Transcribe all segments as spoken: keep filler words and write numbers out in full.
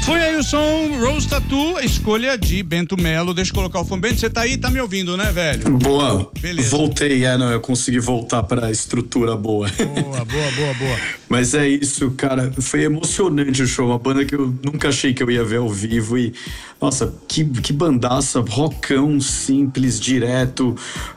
Foi aí o som Rose Tattoo, a escolha de Bento Melo. Deixa eu colocar o fone. Bento, você tá aí, tá me ouvindo, né, velho? Boa. Beleza. Voltei, é, não, eu consegui voltar pra estrutura boa. Boa, boa, boa, boa. Mas é isso, cara, foi emocionante o show, uma banda que eu nunca achei que eu ia ver ao vivo e, nossa, que, que bandaça, rockão, simples, direto,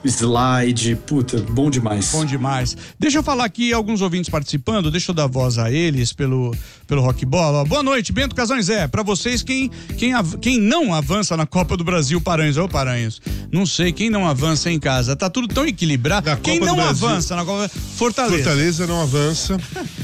slide, puta, bom demais. Bom demais. Deixa eu falar aqui, alguns ouvintes participando, deixa eu dar voz a eles pelo, pelo Rock Bola. Boa noite, Bento Casão e Zé. Pra vocês, quem, quem, av- quem não avança na Copa do Brasil, Paranhos, ô Paranhos, não sei, quem não avança em casa, tá tudo tão equilibrado. Na Quem Copa não do Brasil, avança na Copa, Fortaleza. Fortaleza não avança.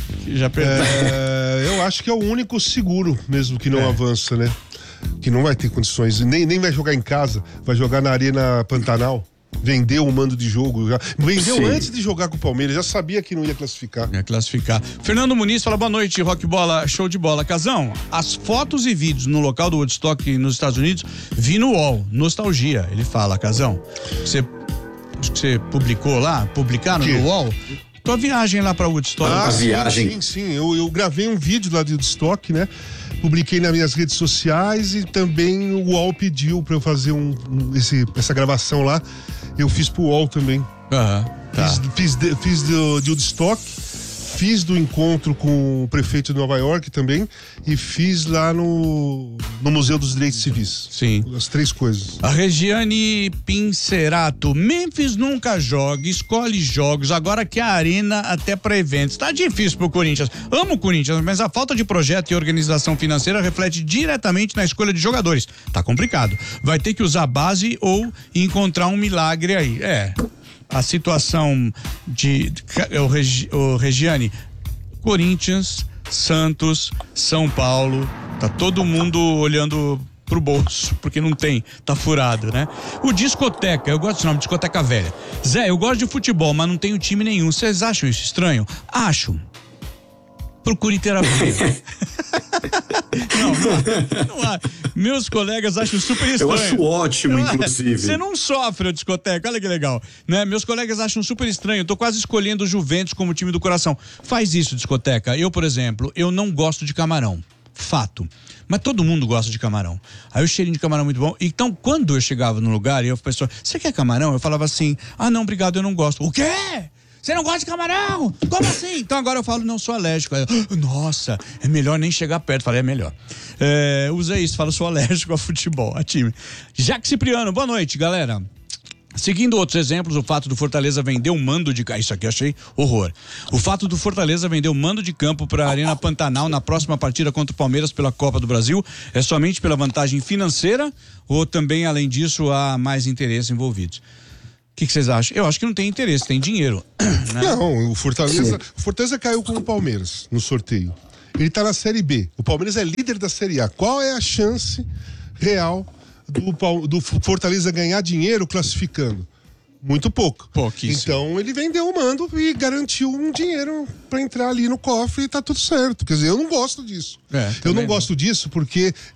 Já perdeu. É, eu acho que é o único seguro mesmo que não É. avança, né? Que não vai ter condições, nem, nem vai jogar em casa, vai jogar na Arena Pantanal. Vendeu o mando de jogo, já. Vendeu Sim. antes de jogar com o Palmeiras, já sabia que não ia classificar. É classificar. Fernando Muniz fala, boa noite, Rock Bola, show de bola. Casão, as fotos e vídeos no local do Woodstock nos Estados Unidos, vi no U O L, nostalgia, ele fala, Casão. Você, acho que você publicou lá, publicaram Que? no U O L? Tua viagem lá pra Woodstock. A sim, viagem. Sim, sim. Eu, eu gravei um vídeo lá de Woodstock, né? Publiquei nas minhas redes sociais e também o U O L pediu pra eu fazer um, um- esse, essa gravação lá. Eu fiz pro U O L também. Aham, tá. Fiz, fiz, de, fiz do, de Woodstock, fiz do encontro com o prefeito de Nova York também e fiz lá no, no Museu dos Direitos Civis. Sim. As três coisas. A Regiane Pincerato, Memphis nunca joga, escolhe jogos, agora que a arena até para eventos. Tá difícil pro Corinthians. Amo o Corinthians, mas a falta de projeto e organização financeira reflete diretamente na escolha de jogadores. Tá complicado. Vai ter que usar base ou encontrar um milagre aí. É. A situação de, de o, Regi, o Regiane, Corinthians, Santos, São Paulo, tá todo mundo olhando pro bolso, porque não tem, tá furado, né? O discoteca, eu gosto desse nome, discoteca velha. Zé, eu gosto de futebol, mas não tenho time nenhum. Vocês acham isso estranho? Acho. Procure terapia. não, não, não há. Meus colegas acham super estranho. Eu acho ótimo, Não é? inclusive. Você não sofre a discoteca, olha que legal, né? Meus colegas acham super estranho, eu tô quase escolhendo o Juventus como time do coração. Faz isso, discoteca. Eu, por exemplo, eu não gosto de camarão. Fato. Mas todo mundo gosta de camarão. Aí o cheirinho de camarão é muito bom. Então, quando eu chegava no lugar e eu pessoa, você quer camarão? Eu falava assim, ah não, obrigado, eu não gosto. O quê? Você não gosta de camarão? Como assim? Então agora eu falo, não sou alérgico. Aí eu, nossa, é melhor nem chegar perto. Falei, é melhor. É, usa isso, fala, sou alérgico a futebol, a time. Jaque Cipriano, boa noite, galera. Seguindo outros exemplos, o fato do Fortaleza vender um mando de... Isso aqui eu achei horror. O fato do Fortaleza vender um mando de campo para a Arena Pantanal na próxima partida contra o Palmeiras pela Copa do Brasil é somente pela vantagem financeira ou também, além disso, há mais interesses envolvidos? O que, que vocês acham? Eu acho que não tem interesse, tem dinheiro. Né? Não, o Fortaleza, o Fortaleza caiu com o Palmeiras no sorteio. Ele tá na Série B. O Palmeiras é líder da Série A. Qual é a chance real do, Pal- do Fortaleza ganhar dinheiro classificando? Muito pouco. Pouquíssimo. Então ele vendeu o mando e garantiu um dinheiro pra entrar ali no cofre e tá tudo certo. Quer dizer, eu não gosto disso. É, eu também não não. gosto disso porque